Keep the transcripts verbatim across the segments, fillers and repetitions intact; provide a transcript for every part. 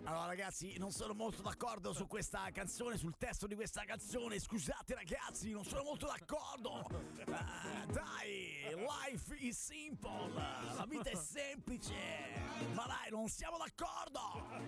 Allora ragazzi, non sono molto d'accordo su questa canzone, sul testo di questa canzone. Scusate ragazzi, non sono molto d'accordo. Ah, dai, life is simple. La vita è semplice. Ma dai, non siamo d'accordo.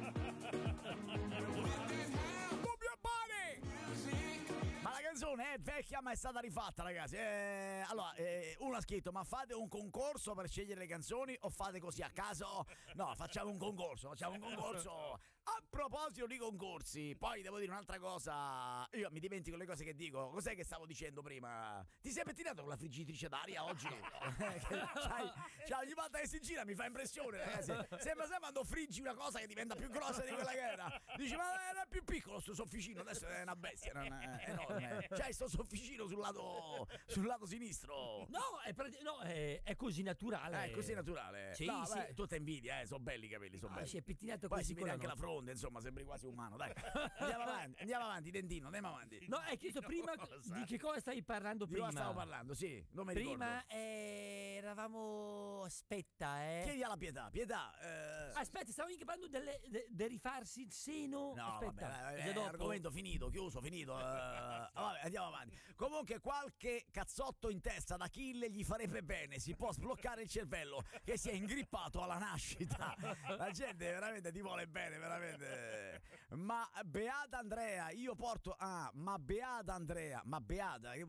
Ma la canzone è vecchia ma è stata rifatta, ragazzi. Eh, allora, eh, uno ha scritto: ma fate un concorso per scegliere le canzoni o fate così a caso? No, facciamo un concorso, facciamo un concorso. A proposito di concorsi, poi devo dire un'altra cosa. Io mi dimentico le cose che dico. Cos'è che stavo dicendo prima? Ti sei pettinato con la friggitrice d'aria oggi? C'hai, c'hai ogni volta che si gira mi fa impressione, ragazzi. Sembra sempre quando friggi una cosa che diventa più grossa di quella che era. Dici, ma era più piccolo sto sofficino, adesso è una bestia, non è, è enorme. C'hai sto sofficino sul lato sul lato sinistro. No, è, no, è, è così naturale. È così naturale. Sì, no, sì. beh, tutta invidia, eh, sono belli i capelli, sono Ah, belli. si è pettinato poi così si vede con anche la la fronte, insomma, sembri quasi umano, dai. Andiamo avanti, andiamo avanti, Dentino, andiamo avanti. No, hai chiesto prima cosa? di che cosa stavi parlando Di prima. cosa stavo parlando, sì, non mi Prima ricordo. eh, eravamo. Aspetta, eh. Chiedi alla Pietà, Pietà. Eh... Aspetta, stavo anche parlando del de, de rifarsi il seno. No, Aspetta, vabbè, è è dopo. argomento finito, chiuso, finito. Eh, vabbè, andiamo avanti. Comunque qualche cazzotto in testa da Achille gli farebbe bene, si può sbloccare il cervello che si è ingrippato alla nascita. La gente veramente ti vuole bene, veramente. Ma beata Andrea, io porto ah, ma beata Andrea, ma beata, che